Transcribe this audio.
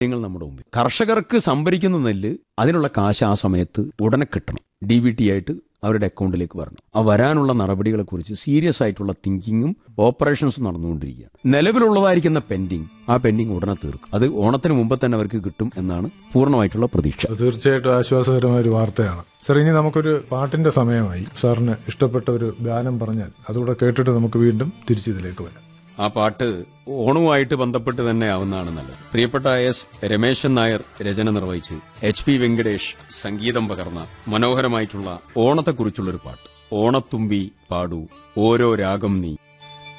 നമ്മുടെ മുമ്പിൽ. കർഷകർക്ക് സംഭരിക്കുന്ന നെല്ല് അതിനുള്ള കാശ് ആ സമയത്ത് ഉടനെ കിട്ടണം. DBT ആയിട്ട് അവരുടെ അക്കൗണ്ടിലേക്ക് വരണം. ആ വരാനുള്ള നടപടികളെ കുറിച്ച് സീരിയസ് ആയിട്ടുള്ള തിങ്കിങ്ങും ഓപ്പറേഷൻസും നടന്നുകൊണ്ടിരിക്കുകയാണ്. നിലവിലുള്ളതായിരിക്കുന്ന പെൻഡിങ്, ആ പെൻഡിങ് ഉടനെ തീർക്കും. അത് ഓണത്തിന് മുമ്പ് തന്നെ അവർക്ക് കിട്ടും എന്നാണ് പൂർണ്ണമായിട്ടുള്ള പ്രതീക്ഷ. തീർച്ചയായിട്ടും ആശ്വാസകരമായ ഒരു വാർത്തയാണ്. സർ, ഇനി നമുക്കൊരു പാട്ടിന്റെ സമയമായി. സാറിന് ഇഷ്ടപ്പെട്ട ഒരു ഗാനം പറഞ്ഞാൽ അതുകൂടെ കേട്ടിട്ട് നമുക്ക് വീണ്ടും തിരിച്ചിതിലേക്ക് വരാം. ആ പാട്ട് ഓണവുമായിട്ട് ബന്ധപ്പെട്ട് തന്നെ ആവുന്നതാണ് നല്ലത്. പ്രിയപ്പെട്ട S. രമേശൻ നായർ രചന നിർവഹിച്ച് HP വെങ്കടേഷ് സംഗീതം പകർന്ന മനോഹരമായിട്ടുള്ള ഓണത്തെക്കുറിച്ചുള്ളൊരു പാട്ട്. ഓണത്തുമ്പി പാടൂ ഓരോ രാഗം നീ.